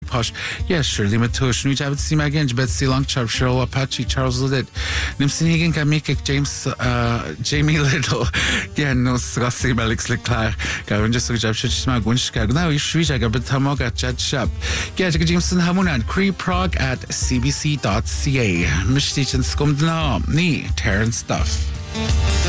posh. Yeah, Shirley Matush, New Jabbat C. Magan, Betsy Longcharp, Cheryl Apache, Charles Liddit, Nimsinigan Kamik, James, Jamie Little, yeah, no Scotty Belix Leclerc, Gavin just look up Shishma Gunshka. Now you shriek a bit Tamog at Judge Shop. Get Jameson Hamunan, Cree Prague at cbc.ca. Mishtichin Scumdna, Ni, Terran stuff.